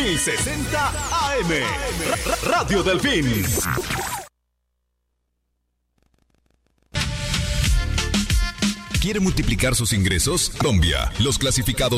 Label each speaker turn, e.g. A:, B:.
A: 1060 AM. Radio Delfín. ¿Quiere multiplicar sus ingresos? Colombia, los clasificados